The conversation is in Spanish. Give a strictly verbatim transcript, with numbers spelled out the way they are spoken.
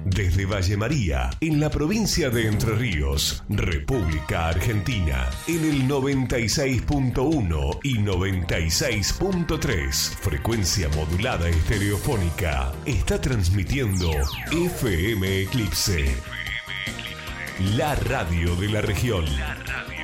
Desde Valle María, en la provincia de Entre Ríos, República Argentina, en el noventa y seis punto uno y noventa y seis punto tres, frecuencia modulada estereofónica, está transmitiendo F M Eclipse, la radio de la región. La radio.